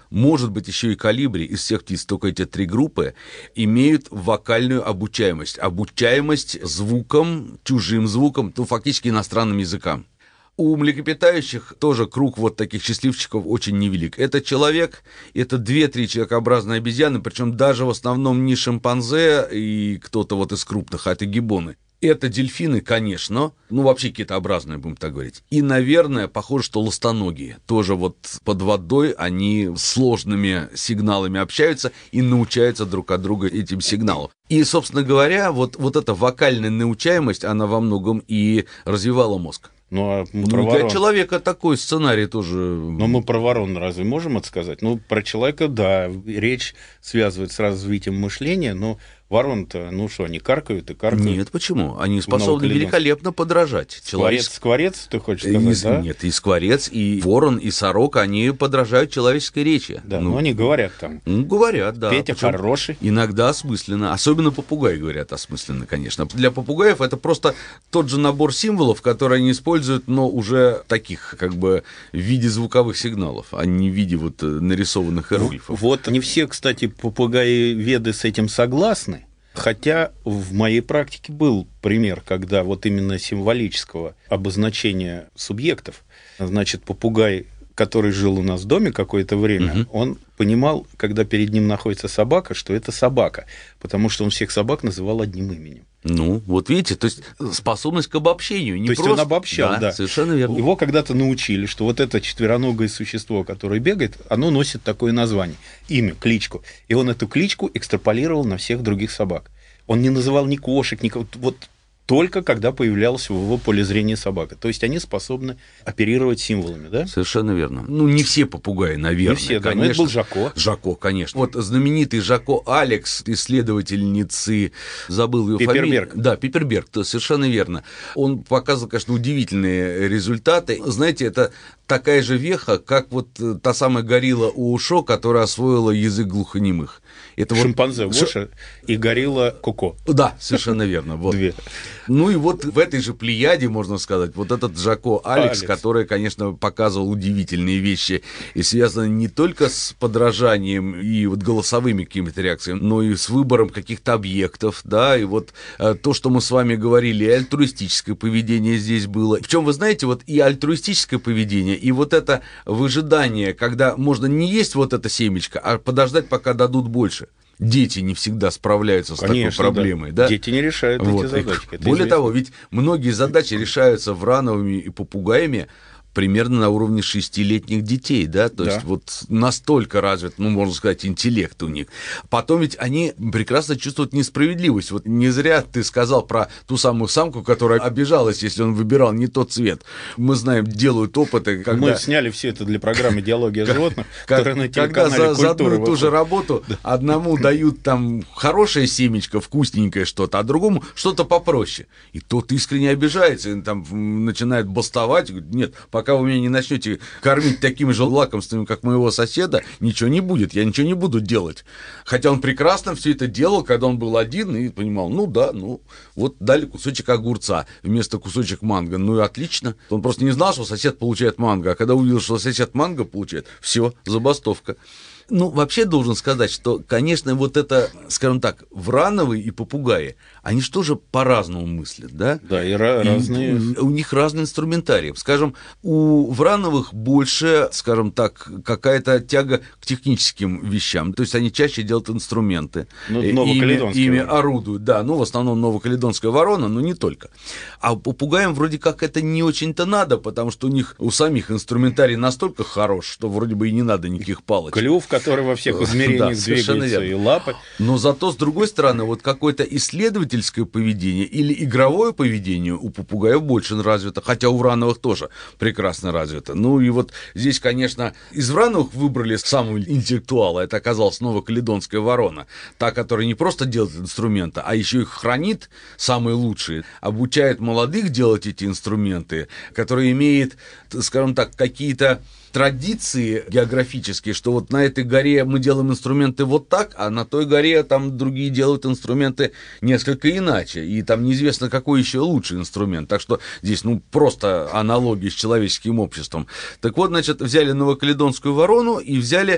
может быть, еще и колибри, из всех птиц только эти 3 группы имеют вокальную обучаемость. Обучаемость звукам, чужим звукам, ну, фактически иностранным языкам. У млекопитающих тоже круг вот таких счастливчиков очень невелик. Это человек, это 2-3 человекообразные обезьяны, причем даже в основном не шимпанзе и кто-то вот из крупных, а это гиббоны. Это дельфины, конечно, ну вообще китообразные, будем так говорить. И, наверное, похоже, что ластоногие. Тоже вот под водой они сложными сигналами общаются и научаются друг от друга этим сигналам. И, собственно говоря, вот эта вокальная научаемость, она во многом и развивала мозг. Ну, а для человека такой сценарий тоже... Но мы про ворон разве можем это сказать? Ну, про человека, да, речь связывает с развитием мышления, но ворон-то, ну что, они каркают и каркают? Нет, почему? Они способны великолепно подражать. Скворец, ты хочешь сказать, да? Нет, и скворец, и ворон, и сорока, они подражают человеческой речи. Да, но они говорят там. Ну, говорят, да. Петя хороший. Иногда осмысленно. Особенно попугаи говорят осмысленно, конечно. Для попугаев это просто тот же набор символов, которые они используют, но уже таких, как бы, в виде звуковых сигналов, а не в виде вот нарисованных иероглифов. Вот не все, кстати, попугаи-веды с этим согласны. Хотя в моей практике был пример, когда вот именно символического обозначения субъектов, значит, попугай, который жил у нас в доме какое-то время, он понимал, когда перед ним находится собака, что это собака, потому что он всех собак называл одним именем. Ну, вот видите, то есть способность к обобщению. Не то есть просто... он обобщал, да. Совершенно верно. Его когда-то научили, что вот это четвероногое существо, которое бегает, оно носит такое название, имя, кличку. И он эту кличку экстраполировал на всех других собак. Он не называл ни кошек, ни... Вот только когда появлялась в его поле зрения собака. То есть они способны оперировать символами, да? Совершенно верно. Ну, не все попугаи, наверное. Не все, да, конечно. но это был Жако. Жако, конечно. Вот знаменитый Жако Алекс, исследовательницы, забыл ее фамилию. Пиперберг. Да, Пиперберг, то совершенно верно. Он показывал, конечно, удивительные результаты. Знаете, это такая же веха, как вот та самая горилла Уошо, которая освоила язык глухонемых. Это шимпанзе Уошо и горилла Коко. Да, совершенно верно. Вот. Две. Ну и вот в этой же плеяде, можно сказать, вот этот Жако Алекс, который, конечно, показывал удивительные вещи и связаны не только с подражанием и вот голосовыми какими-то реакциями, но и с выбором каких-то объектов, да, и вот то, что мы с вами говорили, и альтруистическое поведение здесь было. Причем, вы знаете, вот и альтруистическое поведение, и вот это выжидание, когда можно не есть вот это семечко, а подождать, пока дадут больше. Дети не всегда справляются с такой проблемой. Да. Дети не решают эти задачи. Более того, ведь многие задачи решаются врановыми и попугаями примерно на уровне 6-летних детей, да, то есть вот настолько развит, ну, можно сказать, интеллект у них. Потом ведь они прекрасно чувствуют несправедливость. Вот не зря ты сказал про ту самую самку, которая обижалась, если он выбирал не тот цвет. Мы знаем, делают опыты, когда... Мы сняли все это для программы «Диалоги о животных», которая на телеканале «Культура». Когда за одну и ту же работу одному дают там хорошее семечко, вкусненькое что-то, а другому что-то попроще. И тот искренне обижается, и там начинает бастовать, говорит, нет, пока вы меня не начнете кормить такими же лакомствами, как моего соседа, ничего не будет, я ничего не буду делать. Хотя он прекрасно все это делал, когда он был один, и понимал, ну да, ну вот дали кусочек огурца вместо кусочек манго, ну и отлично. Он просто не знал, что сосед получает манго, а когда увидел, что сосед манго получает, все, забастовка. Ну, вообще должен сказать, что, конечно, вот это, скажем так, врановые и попугаи, они же тоже по-разному мыслят, да? Да, и разные. У них разный инструментарий. Скажем, у врановых больше, скажем так, какая-то тяга к техническим вещам. То есть они чаще делают инструменты. Ну, ими орудуют. Да, ну, в основном новокаледонская ворона, но не только. А попугаям вроде как это не очень-то надо, потому что у самих инструментарий настолько хорош, что вроде бы и не надо никаких палочек. Клюв, который во всех измерениях двигается, и лапы. Но зато, с другой стороны, вот какое-то исследовательское поведение или игровое поведение у попугаев больше развито, хотя у врановых тоже прекрасно развито. Ну и вот здесь, конечно, из врановых выбрали самого интеллектуала, это оказалась новокаледонская ворона, та, которая не просто делает инструменты, а еще их хранит, самые лучшие, обучает молодых делать эти инструменты, которые имеет, скажем так, какие-то традиции географические, что вот на этой горе мы делаем инструменты вот так, а на той горе там другие делают инструменты несколько иначе, и там неизвестно, какой еще лучший инструмент. Так что здесь, ну, просто аналогии с человеческим обществом. Так вот, значит, взяли новокаледонскую ворону и взяли